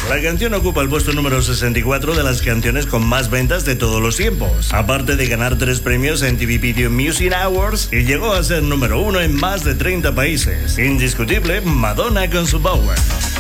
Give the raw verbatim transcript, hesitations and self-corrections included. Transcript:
La canción ocupa el puesto número sesenta y cuatro de las canciones con más ventas de todos los tiempos, aparte de ganar tres premios en T V Video Music Awards, y llegó a ser número uno en más de treinta países. Indiscutible, Madonna con su Power.